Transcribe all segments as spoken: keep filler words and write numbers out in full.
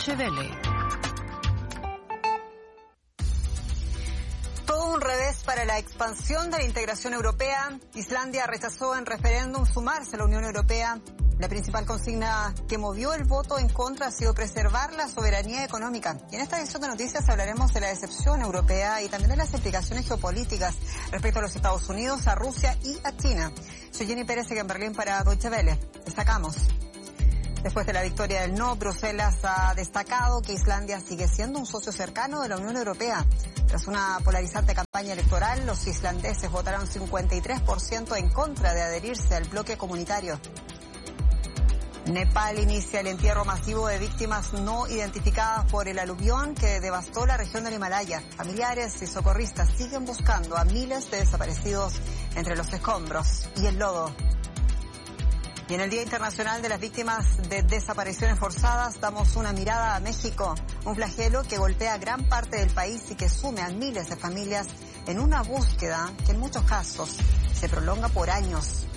Deutsche Welle. Todo un revés para la expansión de la integración europea. Islandia rechazó en referéndum sumarse a la Unión Europea. La principal consigna que movió el voto en contra ha sido preservar la soberanía económica. Y en esta edición de noticias hablaremos de la decepción europea y también de las implicaciones geopolíticas respecto a los Estados Unidos, a Rusia y a China. Soy Jenny Pérez en Berlín para Deutsche Welle. Destacamos. Después de la victoria del no, Bruselas ha destacado que Islandia sigue siendo un socio cercano de la Unión Europea. Tras una polarizante campaña electoral, los islandeses votaron cincuenta y tres por ciento en contra de adherirse al bloque comunitario. Nepal inicia el entierro masivo de víctimas no identificadas por el aluvión que devastó la región del Himalaya. Familiares y socorristas siguen buscando a miles de desaparecidos entre los escombros y el lodo. Y en el Día Internacional de las Víctimas de Desapariciones Forzadas damos una mirada a México, un flagelo que golpea a gran parte del país y que sume a miles de familias en una búsqueda que en muchos casos se prolonga por años.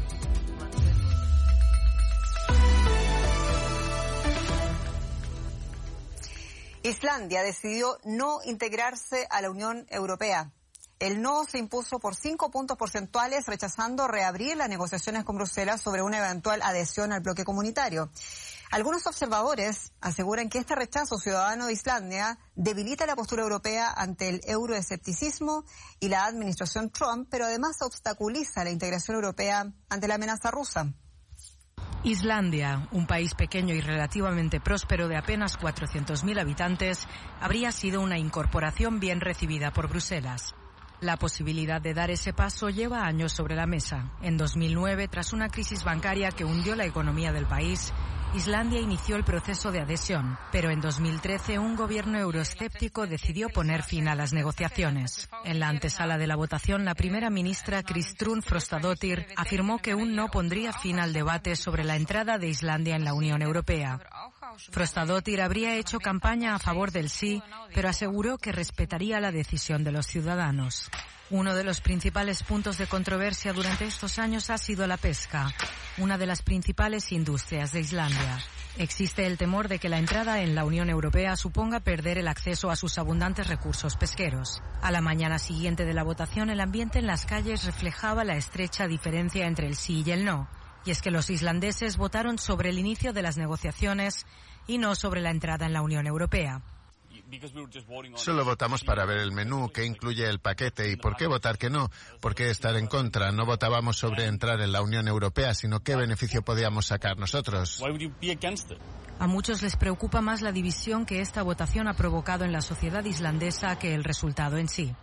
Islandia decidió no integrarse a la Unión Europea. El no se impuso por cinco puntos porcentuales, rechazando reabrir las negociaciones con Bruselas sobre una eventual adhesión al bloque comunitario. Algunos observadores aseguran que este rechazo ciudadano de Islandia debilita la postura europea ante el euroescepticismo y la administración Trump, pero además obstaculiza la integración europea ante la amenaza rusa. Islandia, un país pequeño y relativamente próspero de apenas cuatrocientos mil habitantes, habría sido una incorporación bien recibida por Bruselas. La posibilidad de dar ese paso lleva años sobre la mesa. En dos mil nueve, tras una crisis bancaria que hundió la economía del país, Islandia inició el proceso de adhesión, pero en dos mil trece un gobierno euroescéptico decidió poner fin a las negociaciones. En la antesala de la votación, la primera ministra Kristrún Frostadóttir afirmó que un no pondría fin al debate sobre la entrada de Islandia en la Unión Europea. Frostadóttir habría hecho campaña a favor del sí, pero aseguró que respetaría la decisión de los ciudadanos. Uno de los principales puntos de controversia durante estos años ha sido la pesca, una de las principales industrias de Islandia. Existe el temor de que la entrada en la Unión Europea suponga perder el acceso a sus abundantes recursos pesqueros. A la mañana siguiente de la votación, el ambiente en las calles reflejaba la estrecha diferencia entre el sí y el no. Y es que los islandeses votaron sobre el inicio de las negociaciones y no sobre la entrada en la Unión Europea. Solo votamos para ver el menú que incluye el paquete. ¿Y por qué votar que no? ¿Por qué estar en contra? No votábamos sobre entrar en la Unión Europea, sino qué beneficio podíamos sacar nosotros. A muchos les preocupa más la división que esta votación ha provocado en la sociedad islandesa que el resultado en sí.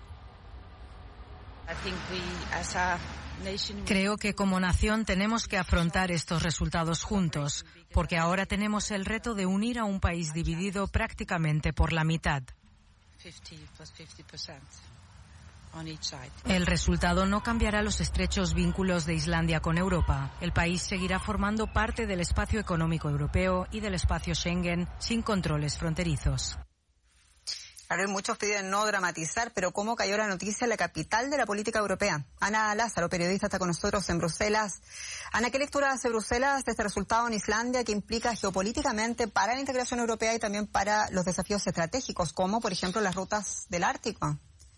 Creo que como nación tenemos que afrontar estos resultados juntos, porque ahora tenemos el reto de unir a un país dividido prácticamente por la mitad. El resultado no cambiará los estrechos vínculos de Islandia con Europa. El país seguirá formando parte del espacio económico europeo y del espacio Schengen sin controles fronterizos. Claro, muchos piden no dramatizar, pero ¿cómo cayó la noticia en la capital de la política europea? Ana Lázaro, periodista, está con nosotros en Bruselas. Ana, ¿qué lectura hace Bruselas de este resultado en Islandia que implica geopolíticamente para la integración europea y también para los desafíos estratégicos, como por ejemplo las rutas del Ártico?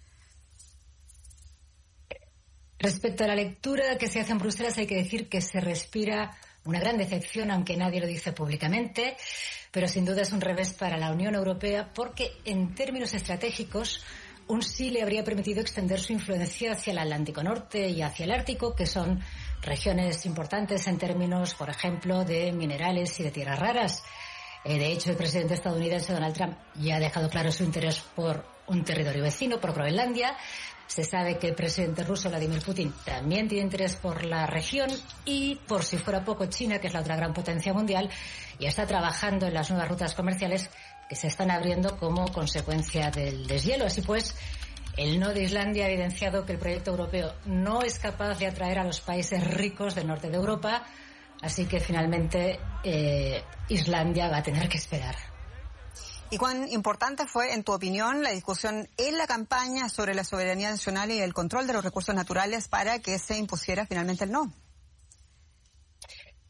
Respecto a la lectura que se hace en Bruselas, hay que decir que se respira una gran decepción, aunque nadie lo dice públicamente, pero sin duda es un revés para la Unión Europea porque en términos estratégicos un sí le habría permitido extender su influencia hacia el Atlántico Norte y hacia el Ártico, que son regiones importantes en términos, por ejemplo, de minerales y de tierras raras. Eh, de hecho, el presidente estadounidense Donald Trump ya ha dejado claro su interés por un territorio vecino, por Groenlandia. Se sabe que el presidente ruso Vladimir Putin también tiene interés por la región y, por si fuera poco, China, que es la otra gran potencia mundial, ya está trabajando en las nuevas rutas comerciales que se están abriendo como consecuencia del deshielo. Así pues, el no de Islandia ha evidenciado que el proyecto europeo no es capaz de atraer a los países ricos del norte de Europa, así que finalmente eh, Islandia va a tener que esperar. ¿Y cuán importante fue, en tu opinión, la discusión en la campaña sobre la soberanía nacional y el control de los recursos naturales para que se impusiera finalmente el no?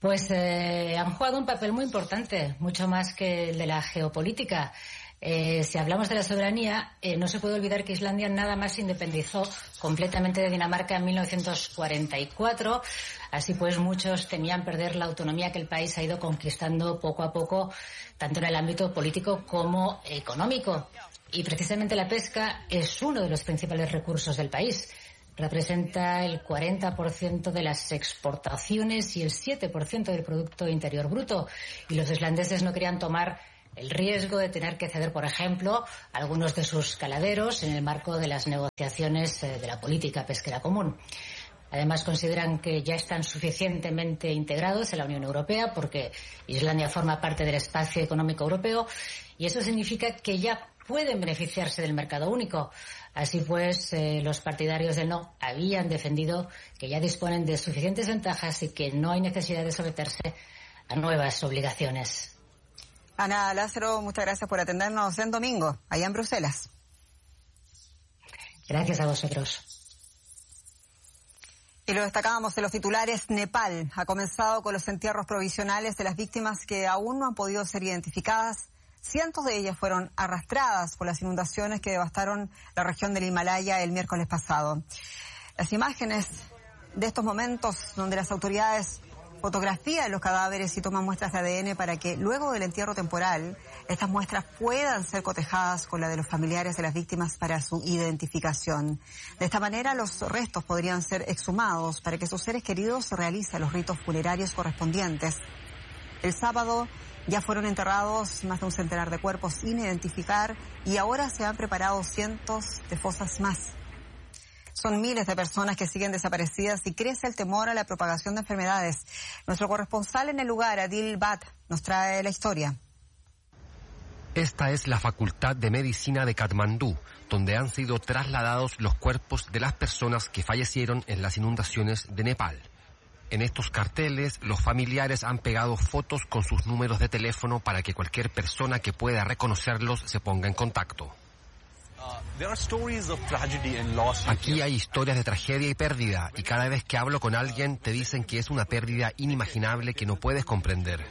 Pues eh, han jugado un papel muy importante, mucho más que el de la geopolítica. Eh, si hablamos de la soberanía, eh, no se puede olvidar que Islandia nada más se independizó completamente de Dinamarca en mil novecientos cuarenta y cuatro. Así pues, muchos temían perder la autonomía que el país ha ido conquistando poco a poco, tanto en el ámbito político como económico. Y precisamente la pesca es uno de los principales recursos del país. Representa el cuarenta por ciento de las exportaciones y el siete por ciento del Producto Interior Bruto. Y los islandeses no querían tomar el riesgo de tener que ceder, por ejemplo, algunos de sus caladeros en el marco de las negociaciones de la política pesquera común. Además, consideran que ya están suficientemente integrados en la Unión Europea porque Islandia forma parte del espacio económico europeo y eso significa que ya pueden beneficiarse del mercado único. Así pues, eh, los partidarios del no habían defendido que ya disponen de suficientes ventajas y que no hay necesidad de someterse a nuevas obligaciones. Ana Lázaro, muchas gracias por atendernos en domingo, allá en Bruselas. Gracias a vosotros. Y lo destacábamos en los titulares, Nepal ha comenzado con los entierros provisionales de las víctimas que aún no han podido ser identificadas. Cientos de ellas fueron arrastradas por las inundaciones que devastaron la región del Himalaya el miércoles pasado. Las imágenes de estos momentos donde las autoridades fotografían los cadáveres y toman muestras de A D N para que luego del entierro temporal estas muestras puedan ser cotejadas con la de los familiares de las víctimas para su identificación. De esta manera los restos podrían ser exhumados para que sus seres queridos realicen los ritos funerarios correspondientes. El sábado ya fueron enterrados más de un centenar de cuerpos sin identificar y ahora se han preparado cientos de fosas más. Son miles de personas que siguen desaparecidas y crece el temor a la propagación de enfermedades. Nuestro corresponsal en el lugar, Adil Bhatt, nos trae la historia. Esta es la Facultad de Medicina de Katmandú, donde han sido trasladados los cuerpos de las personas que fallecieron en las inundaciones de Nepal. En estos carteles, los familiares han pegado fotos con sus números de teléfono para que cualquier persona que pueda reconocerlos se ponga en contacto. Aquí hay historias de tragedia y pérdida, y cada vez que hablo con alguien te dicen que es una pérdida inimaginable que no puedes comprender.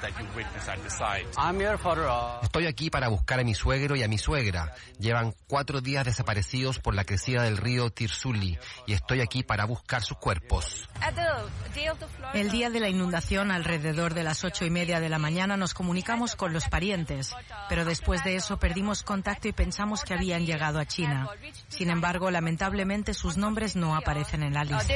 Estoy aquí para buscar a mi suegro y a mi suegra. Llevan cuatro días desaparecidos por la crecida del río Tirsuli y estoy aquí para buscar sus cuerpos. El día de la inundación, alrededor de las ocho y media de la mañana, nos comunicamos con los parientes, pero después de eso perdimos contacto y pensamos que habían llegado a China. Sin embargo, lamentablemente sus nombres no aparecen en la lista.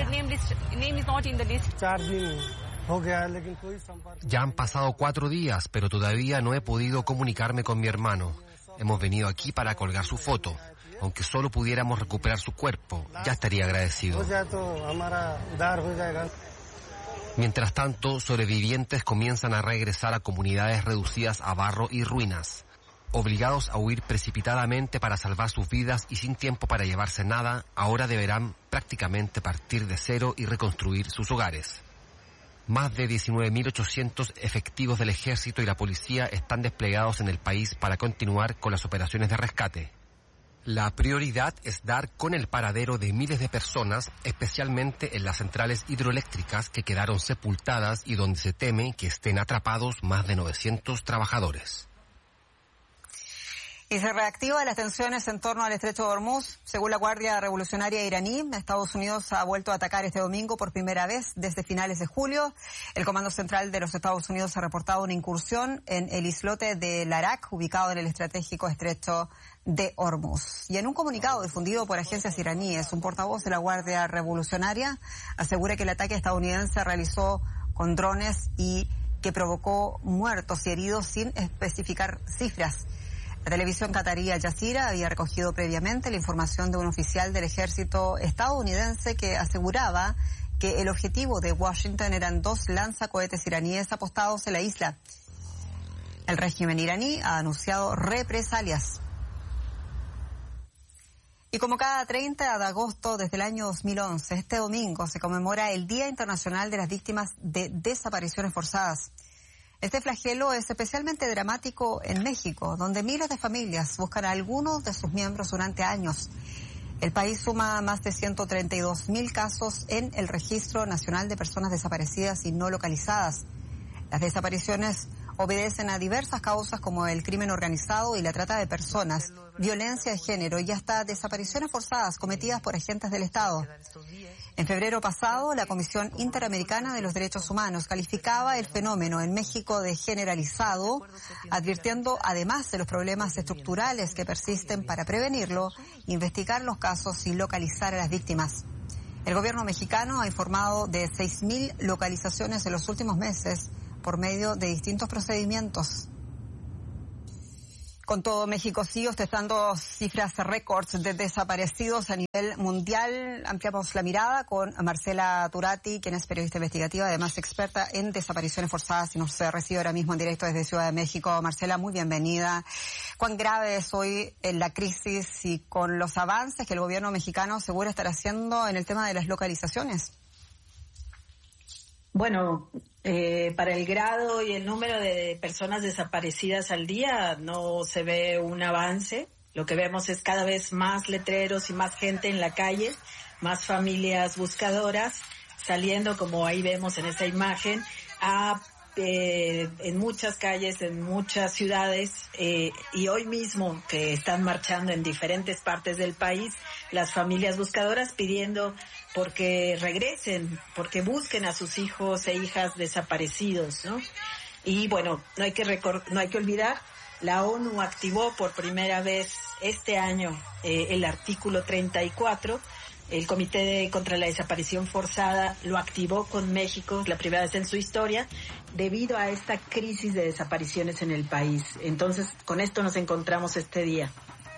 Ya han pasado cuatro días, pero todavía no he podido comunicarme con mi hermano. Hemos venido aquí para colgar su foto. Aunque solo pudiéramos recuperar su cuerpo, ya estaría agradecido. Mientras tanto, sobrevivientes comienzan a regresar a comunidades reducidas a barro y ruinas. Obligados a huir precipitadamente para salvar sus vidas y sin tiempo para llevarse nada, ahora deberán prácticamente partir de cero y reconstruir sus hogares. Más de diecinueve mil ochocientos efectivos del ejército y la policía están desplegados en el país para continuar con las operaciones de rescate. La prioridad es dar con el paradero de miles de personas, especialmente en las centrales hidroeléctricas que quedaron sepultadas y donde se teme que estén atrapados más de novecientos trabajadores. Y se reactivan las tensiones en torno al estrecho de Hormuz. Según la Guardia Revolucionaria iraní, Estados Unidos ha vuelto a atacar este domingo por primera vez desde finales de julio. El Comando Central de los Estados Unidos ha reportado una incursión en el islote de Larak, ubicado en el estratégico estrecho de Hormuz. Y en un comunicado difundido por agencias iraníes, un portavoz de la Guardia Revolucionaria asegura que el ataque estadounidense se realizó con drones y que provocó muertos y heridos sin especificar cifras. La televisión catarí Al Jazeera había recogido previamente la información de un oficial del ejército estadounidense que aseguraba que el objetivo de Washington eran dos lanzacohetes iraníes apostados en la isla. El régimen iraní ha anunciado represalias. Y como cada treinta de agosto desde el año dos mil once, este domingo se conmemora el Día Internacional de las Víctimas de Desapariciones Forzadas. Este flagelo es especialmente dramático en México, donde miles de familias buscan a algunos de sus miembros durante años. El país suma más de ciento treinta y dos mil casos en el Registro Nacional de Personas Desaparecidas y No Localizadas. Las desapariciones obedecen a diversas causas como el crimen organizado y la trata de personas, violencia de género y hasta desapariciones forzadas cometidas por agentes del Estado. En febrero pasado, la Comisión Interamericana de los Derechos Humanos calificaba el fenómeno en México de generalizado, advirtiendo además de los problemas estructurales que persisten para prevenirlo, investigar los casos y localizar a las víctimas. El gobierno mexicano ha informado de seis mil localizaciones en los últimos meses por medio de distintos procedimientos. Con todo, México sigue ostentando cifras récords de desaparecidos a nivel mundial. Ampliamos la mirada con Marcela Turati, quien es periodista investigativa, además experta en desapariciones forzadas y nos recibe ahora mismo en directo desde Ciudad de México. Marcela, muy bienvenida. ¿Cuán grave es hoy la crisis y con los avances que el gobierno mexicano seguro estará haciendo en el tema de las localizaciones? Bueno, eh, para el grado y el número de personas desaparecidas al día no se ve un avance. Lo que vemos es cada vez más letreros y más gente en la calle, más familias buscadoras saliendo, como ahí vemos en esta imagen, a eh, en muchas calles, en muchas ciudades, eh, y hoy mismo que están marchando en diferentes partes del país, las familias buscadoras pidiendo porque regresen, porque busquen a sus hijos e hijas desaparecidos, ¿no? Y bueno, no hay que record- no hay que olvidar, la ONU activó por primera vez este año eh, el artículo treinta y cuatro. El Comité de, contra la Desaparición Forzada lo activó con México, la primera vez en su historia, debido a esta crisis de desapariciones en el país. Entonces, con esto nos encontramos este día.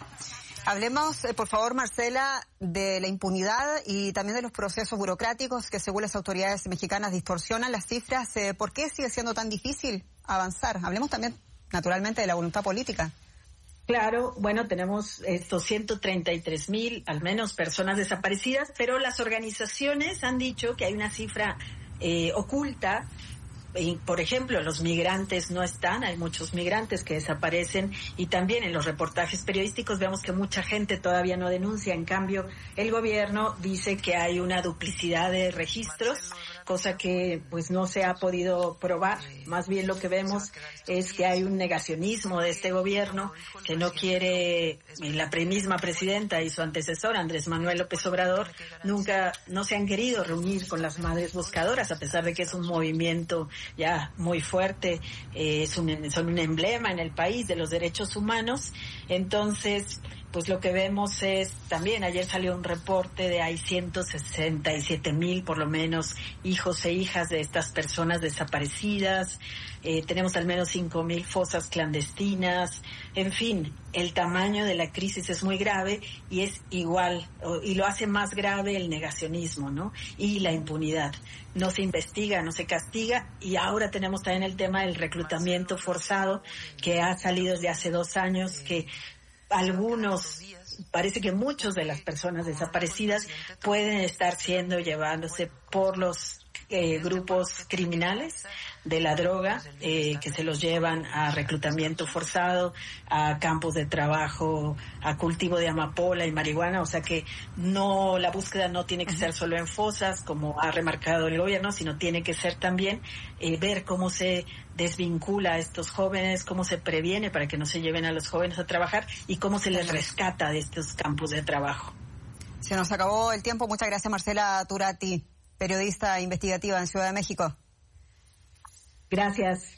Hablemos, eh, por favor, Marcela, de la impunidad y también de los procesos burocráticos que, según las autoridades mexicanas, distorsionan las cifras. Eh, ¿Por qué sigue siendo tan difícil avanzar? Hablemos también, naturalmente, de la voluntad política. Claro, bueno, tenemos estos ciento treinta y tres mil, al menos, personas desaparecidas, pero las organizaciones han dicho que hay una cifra eh, oculta. Por ejemplo, los migrantes no están, hay muchos migrantes que desaparecen y también en los reportajes periodísticos vemos que mucha gente todavía no denuncia. En cambio, el gobierno dice que hay una duplicidad de registros, cosa que pues no se ha podido probar. Más bien lo que vemos es que hay un negacionismo de este gobierno que no quiere, la misma presidenta y su antecesor, Andrés Manuel López Obrador, nunca, no se han querido reunir con las madres buscadoras, a pesar de que es un movimiento ya muy fuerte, eh, es un, son un emblema en el país de los derechos humanos. Entonces, pues lo que vemos es, también ayer salió un reporte de hay ciento sesenta y siete mil por lo menos hijos e hijas de estas personas desaparecidas, eh, tenemos al menos cinco mil fosas clandestinas, en fin, el tamaño de la crisis es muy grave y es igual, y lo hace más grave el negacionismo, ¿no? Y la impunidad. No se investiga, no se castiga, y ahora tenemos también el tema del reclutamiento forzado que ha salido desde hace dos años, que algunos, parece que muchos de las personas desaparecidas pueden estar siendo llevándose por los eh, grupos criminales de la droga, eh, que se los llevan a reclutamiento forzado, a campos de trabajo, a cultivo de amapola y marihuana. O sea que no, la búsqueda no tiene que ser solo en fosas, como ha remarcado el gobierno, sino tiene que ser también eh, ver cómo se desvincula a estos jóvenes, cómo se previene para que no se lleven a los jóvenes a trabajar y cómo se les rescata de estos campos de trabajo. Se nos acabó el tiempo. Muchas gracias, Marcela Turati, periodista investigativa en Ciudad de México. Gracias.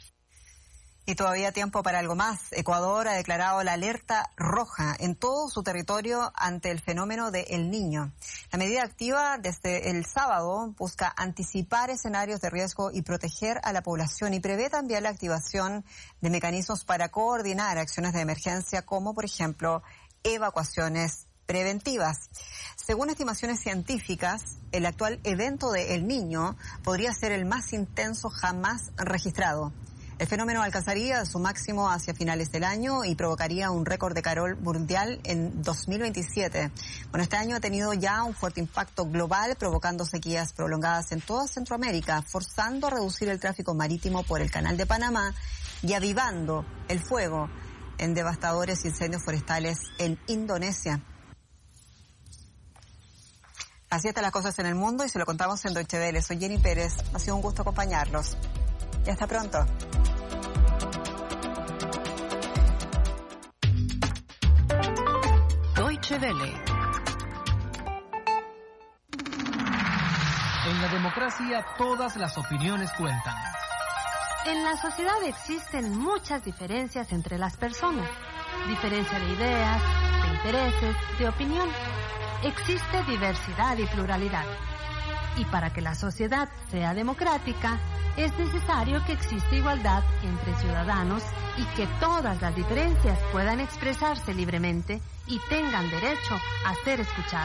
Y todavía tiempo para algo más. Ecuador ha declarado la alerta roja en todo su territorio ante el fenómeno de El Niño. La medida activa desde el sábado busca anticipar escenarios de riesgo y proteger a la población, y prevé también la activación de mecanismos para coordinar acciones de emergencia, como por ejemplo evacuaciones preventivas. Según estimaciones científicas, el actual evento de El Niño podría ser el más intenso jamás registrado. El fenómeno alcanzaría su máximo hacia finales del año y provocaría un récord de calor mundial en dos mil veintisiete. Bueno, este año ha tenido ya un fuerte impacto global, provocando sequías prolongadas en toda Centroamérica, forzando a reducir el tráfico marítimo por el Canal de Panamá y avivando el fuego en devastadores incendios forestales en Indonesia. Así están las cosas en el mundo y se lo contamos en Deutsche Welle. Soy Jenny Pérez. Ha sido un gusto acompañarlos. y hasta pronto. Deutsche Welle. En la democracia todas las opiniones cuentan. En la sociedad existen muchas diferencias entre las personas. Diferencia de ideas, de intereses, de opinión. Existe diversidad y pluralidad. Y para que la sociedad sea democrática, es necesario que exista igualdad entre ciudadanos y que todas las diferencias puedan expresarse libremente y tengan derecho a ser escuchadas.